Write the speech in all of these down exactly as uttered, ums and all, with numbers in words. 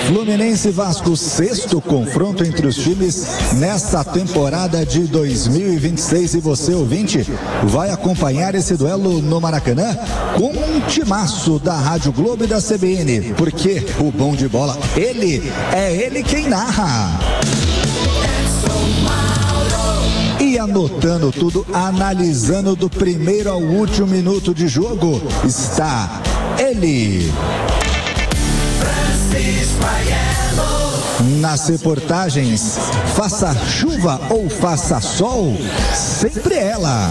Fluminense e Vasco, sexto confronto entre os times nesta temporada de dois mil e vinte e seis. E você, ouvinte, vai acompanhar esse duelo no Maracanã com um timaço da Rádio Globo e da C B N, porque o bom de bola, ele, é ele quem narra. E anotando tudo, analisando do primeiro ao último minuto de jogo, está ele. Nas reportagens, faça chuva ou faça sol, sempre ela.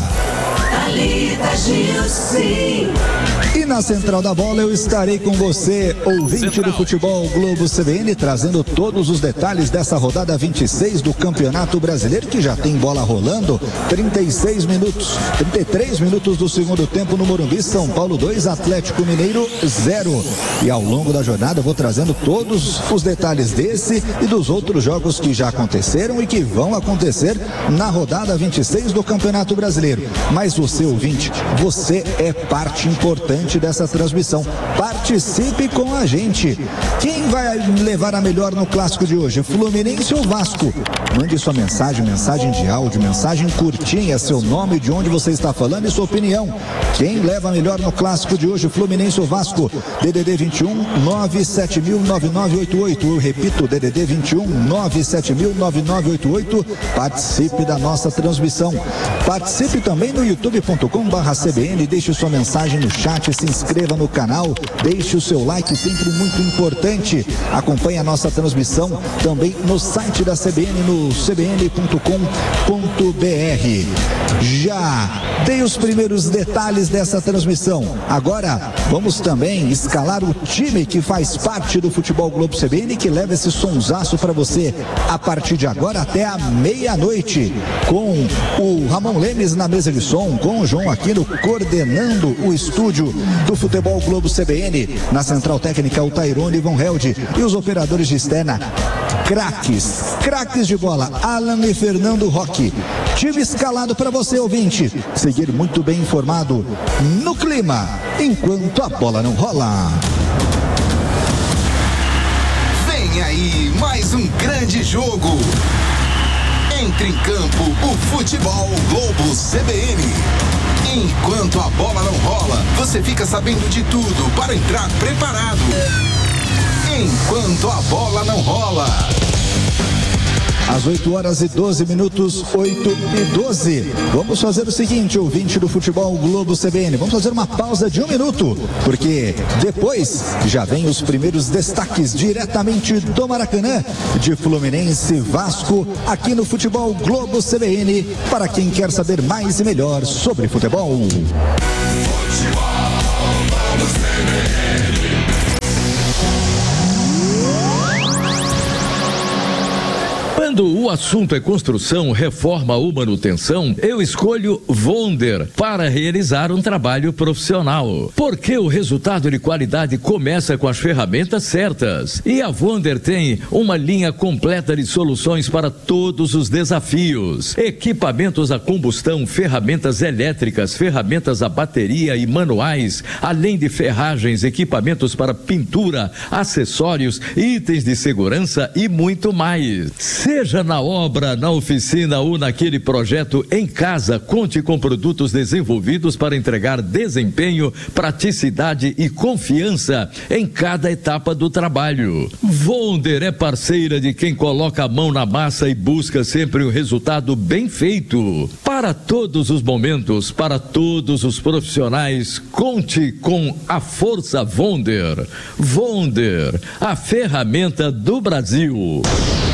E na Central da Bola eu estarei com você, ouvinte Central do Futebol Globo C B N, trazendo todos os detalhes dessa rodada vinte e seis do Campeonato Brasileiro, que já tem bola rolando. Trinta e seis minutos, trinta e três minutos do segundo tempo no Morumbi. São Paulo dois, Atlético Mineiro zero. E ao longo da jornada eu vou trazendo todos os detalhes desse e dos outros jogos que já aconteceram e que vão acontecer na rodada vinte e seis do Campeonato Brasileiro. Mas você, ouvinte, você é parte importante dessa transmissão. Participe com a gente. Quem vai levar a melhor no clássico de hoje? Fluminense ou Vasco? Mande sua mensagem, mensagem de áudio, mensagem curtinha, seu nome, de onde você está falando e sua opinião. Quem leva a melhor no clássico de hoje? Fluminense ou Vasco? D D D vinte e um, nove sete mil, nove nove oito oito. Eu repito, D D D vinte e um, nove sete mil, nove nove oito oito. Participe da nossa transmissão. Participe também no youtube ponto com barra C B N, deixe sua mensagem no chat, se inscreva no canal, deixe o seu like, sempre muito importante. Acompanhe a nossa transmissão também no site da C B N, no c b n ponto com ponto b r. Já dei os primeiros detalhes dessa transmissão. Agora vamos também escalar o time que faz parte do Futebol Globo C B N, que leva esse sonsaço para você a partir de agora até a meia-noite, com o Ramon Lemes na mesa de som, com o João Aquino coordenando o estúdio do Futebol Globo C B N, na central técnica o Tairone Von Held e os operadores de externa, craques, craques de bola, Alan e Fernando Roque. Time escalado para você, ouvinte, seguir muito bem informado no clima, enquanto a bola não rola. Vem aí mais um grande jogo. Entre em campo o Futebol Globo C B N. Enquanto a bola não rola, você fica sabendo de tudo para entrar preparado. Enquanto a bola não rola. Às oito horas e doze minutos, oito e doze. Vamos fazer o seguinte, ouvinte do Futebol Globo C B N. Vamos fazer uma pausa de um minuto, porque depois já vem os primeiros destaques diretamente do Maracanã, de Fluminense Vasco, aqui no Futebol Globo C B N, para quem quer saber mais e melhor sobre futebol. Futebol Globo C B N. Quando o assunto é construção, reforma ou manutenção, eu escolho Vonder para realizar um trabalho profissional. Porque o resultado de qualidade começa com as ferramentas certas. E a Vonder tem uma linha completa de soluções para todos os desafios. Equipamentos a combustão, ferramentas elétricas, ferramentas a bateria e manuais, além de ferragens, equipamentos para pintura, acessórios, itens de segurança e muito mais. Seja na obra, na oficina ou naquele projeto em casa, conte com produtos desenvolvidos para entregar desempenho, praticidade e confiança em cada etapa do trabalho. Vonder é parceira de quem coloca a mão na massa e busca sempre um resultado bem feito. Para todos os momentos, para todos os profissionais, conte com a força Vonder. Vonder, a ferramenta do Brasil.